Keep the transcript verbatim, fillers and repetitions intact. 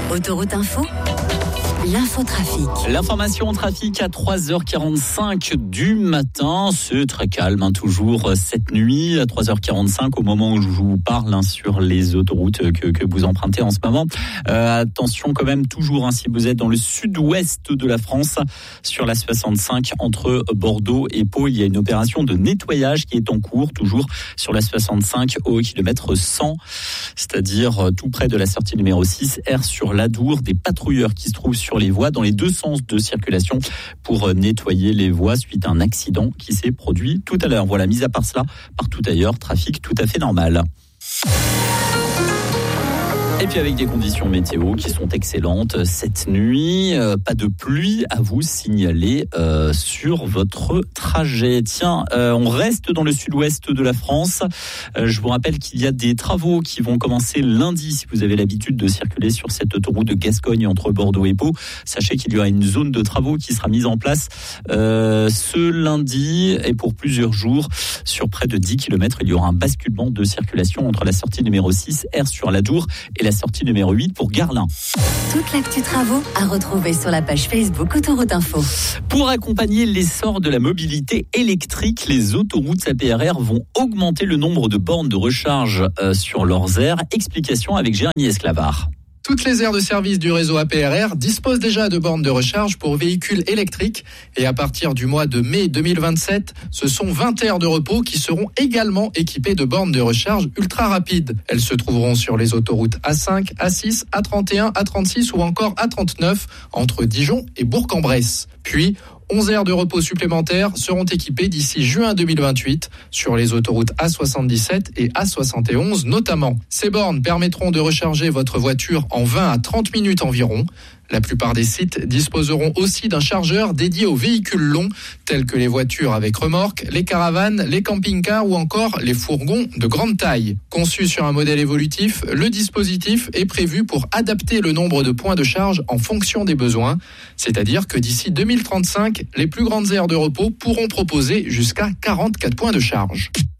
Autoroute Info, l'infotrafic. L'information trafic à trois heures quarante-cinq du matin. C'est très calme, hein, toujours cette nuit à trois heures quarante-cinq au moment où je vous parle hein, sur les autoroutes que, que vous empruntez en ce moment. Euh, attention quand même toujours hein, si vous êtes dans le sud-ouest de la France, sur la soixante-cinq entre Bordeaux et Pau. Il y a une opération de nettoyage qui est en cours, toujours sur la soixante-cinq au kilomètre cent, c'est-à-dire tout près de la sortie numéro six, R sur l'Adour. Des patrouilleurs qui se trouvent sur les voies dans les deux sens de circulation pour nettoyer les voies suite à un accident qui s'est produit tout à l'heure. Voilà, mis à part cela, partout ailleurs, trafic tout à fait normal. Et puis avec des conditions météo qui sont excellentes cette nuit, euh, pas de pluie à vous signaler euh, sur votre trajet. Tiens, euh, on reste dans le sud-ouest de la France. Euh, je vous rappelle qu'il y a des travaux qui vont commencer lundi. Si vous avez l'habitude de circuler sur cette autoroute de Gascogne entre Bordeaux et Pau, sachez qu'il y aura une zone de travaux qui sera mise en place euh, ce lundi et pour plusieurs jours. Sur près de dix kilomètres, il y aura un basculement de circulation entre la sortie numéro six, R sur l'Adour, et la sortie numéro huit pour Garlin. Toute l'actu travaux à retrouver sur la page Facebook Autoroute Info. Pour accompagner l'essor de la mobilité électrique, les autoroutes A P R R vont augmenter le nombre de bornes de recharge euh, sur leurs aires. Explication avec Jérémy Esclavard. Toutes les aires de service du réseau A P R R disposent déjà de bornes de recharge pour véhicules électriques et à partir du mois de mai deux mille vingt-sept, ce sont vingt aires de repos qui seront également équipées de bornes de recharge ultra rapides. Elles se trouveront sur les autoroutes A cinq, A six, A trente et un, A trente-six ou encore A trente-neuf entre Dijon et Bourg-en-Bresse. Puis, onze aires de repos supplémentaires seront équipées d'ici juin deux mille vingt-huit sur les autoroutes A soixante-dix-sept et A soixante et onze notamment. Ces bornes permettront de recharger votre voiture en vingt à trente minutes environ. La plupart des sites disposeront aussi d'un chargeur dédié aux véhicules longs, tels que les voitures avec remorque, les caravanes, les camping-cars ou encore les fourgons de grande taille. Conçu sur un modèle évolutif, le dispositif est prévu pour adapter le nombre de points de charge en fonction des besoins. C'est-à-dire que d'ici deux mille trente-cinq, les plus grandes aires de repos pourront proposer jusqu'à quarante-quatre points de charge.